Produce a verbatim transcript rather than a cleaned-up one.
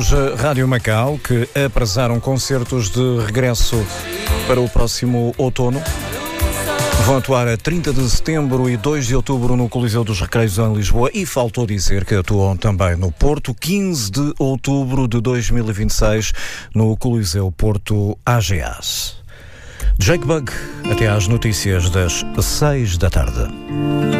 os uh, Rádio Macau, que aprazaram concertos de regresso para o próximo outono. Vão atuar a trinta de setembro e dois de outubro no Coliseu dos Recreios em Lisboa e faltou dizer que atuam também no Porto, quinze de outubro de dois mil e vinte e seis no Coliseu Porto A G A S. Jake Bugg, até às notícias das seis da tarde.